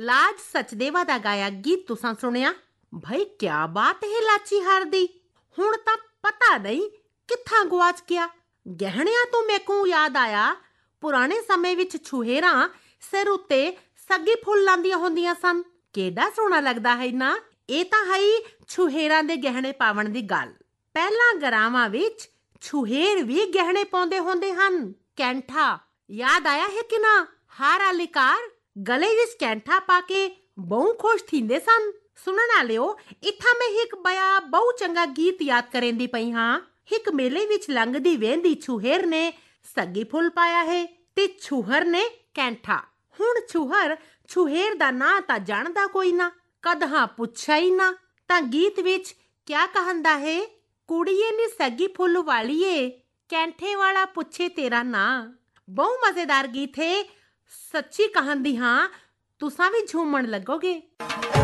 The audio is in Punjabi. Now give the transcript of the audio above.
ਲਾਜ ਸਚਦੇਵਾ ਦਾ ਗਾਇਆ ਗੀਤ ਤੁਸਾਂ ਸੁਣਿਆ। ਭਾਈ ਕਿਆ ਬਾਤ ਹੈ ਲਾਚੀ ਹਾਰ ਦੀ, ਹੁਣ ਤਾਂ ਪਤਾ ਨਹੀਂ ਕਿੱਥਾਂ ਗੁਆਚ ਗਿਆ। ਗਹਿਣਿਆਂ ਤੋਂ ਮੈਕੂ ਯਾਦ ਆਇਆ, ਪੁਰਾਣੇ ਸਮੇਂ ਵਿੱਚ ਛੁਹੇਰਾਂ ਸਿਰ ਉੱਤੇ ਸੱਗੀ ਫੁੱਲ ਲਾਂਦੀਆਂ ਹੁੰਦੀਆਂ ਸਨ। ਕਿਹੜਾ ਸੋਹਣਾ ਲੱਗਦਾ ਹੈ ਨਾ। ਇਹ ਤਾਂ ਹੈ ਹੀ ਛੁਹੇਰਾਂ ਦੇ ਗਹਿਣੇ ਪਾਵਣ ਦੀ ਗੱਲ। ਪਹਿਲਾਂ ਗਰਾਵਾਂ ਵਿੱਚ ਛੁਹੇਰ ਵੀ ਗਹਿਣੇ ਪਾਉਂਦੇ ਹੁੰਦੇ ਹਨ। ਕੈਂਠਾ ਯਾਦ ਆਇਆ ਹੈ ਕਿ ਨਾ। ਹਾਰ ਵਾਲੀ ਕਾਰ ਗਲੇ ਵਿੱਚ ਕੈਂਠਾ ਪਾ ਕੇ ਬਹੁ ਖੁਸ਼ ਥੀਂਦੇ ਸਨ। ਸੁਣਨ ਵਾਲਿਓ, ਇੱਥਾਂ ਮੈਂ ਇੱਕ ਬਇਆ ਬਹੁ ਚੰਗਾ ਗੀਤ ਯਾਦ ਕਰਨ ਦੀ ਪਈ ਹਾਂ। ਇੱਕ ਮੇਲੇ ਵਿੱਚ ਲੰਘਦੀ ਵੇਂਦੀ ਛੁਹੇਰ ਨੇ ਸੱਗੀ ਫੁੱਲ ਪਾਇਆ ਹੈ ਤੇ ਛੁਹਰ ਨੇ ਕੈਂਠਾ। ਹੁਣ ਛੁਹਰ ਛੁਹੇਰ ਦਾ ਨਾਂ ਤਾਂ ਜਾਣਦਾ ਕੋਈ ਨਾ, ਕਦਹਾਂ ਪੁੱਛਿਆ ਹੀ ਨਾ। ਤਾਂ ਗੀਤ ਵਿੱਚ ਕਿਆ ਕਹਿੰਦਾ ਹੈ, ਕੁੜੀਏ ਨੀ ਸੱਗੀ ਫੁੱਲ ਵਾਲੀਏ, ਕੈਂਠੇ ਵਾਲਾ ਪੁੱਛੇ ਤੇਰਾ ਨਾਂ। ਬਹੁ ਮਜ਼ੇਦਾਰ ਗੀਤ ਹੈ, ਸੱਚੀ ਕਹਿੰਦੀ ਹਾਂ, ਤੁਸਾਂ ਵੀ ਝੂਮਣ ਲੱਗੋਗੇ।